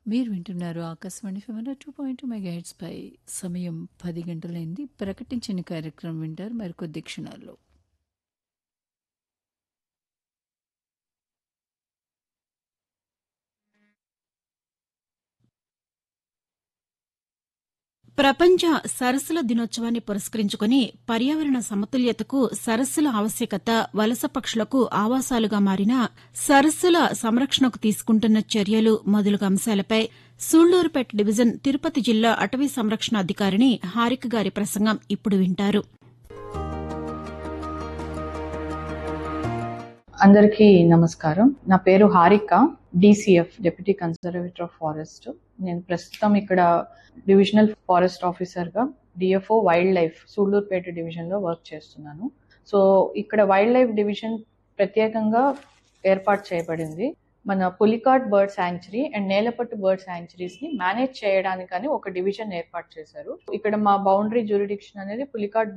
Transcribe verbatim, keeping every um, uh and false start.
మీరు వింటున్నారు Akashvani ఫిమన two point two megahertz పై సమయం పది గంటలైంది. ప్రకటించిన కార్యక్రమం వింటారు మరికొద్ది క్షణాల్లో. ప్రపంచ సరస్సుల దినోత్సవాన్ని పురస్కరించుకుని పర్యావరణ సమతుల్యతకు సరస్సుల ఆవశ్యకత, వలస పక్షులకు ఆవాసాలుగా మారిన సరస్సుల సంరక్షణకు తీసుకుంటున్న చర్యలు మొదలగు అంశాలపై సూళ్లూరుపేట డివిజన్ తిరుపతి జిల్లా అటవీ సంరక్షణ అధికారిణి హారిక గారి ప్రసంగం ఇప్పుడు వింటారు. అందరికీ నమస్కారం. నా పేరు Harika, DCF deputy conservator of forest. నేను ప్రస్తుతం ఇక్కడ డివిజనల్ ఫారెస్ట్ ఆఫీసర్ గా DFO wild life Sullurpeta division లో వర్క్ చేస్తున్నాను. సో ఇక్కడ వైల్డ్ లైఫ్ డివిజన్ ప్రత్యేకంగా ఏర్పాటు చేయబడింది. మన Pulicat bird sanctuary and Nelapattu bird sanctuaries ని మేనేజ్ చేయడానికని ఒక డివిజన్ ఏర్పాటు చేశారు. ఇక్కడ మా బౌండరీ జ్యూరిడిక్షన్ అనేది పులికాట్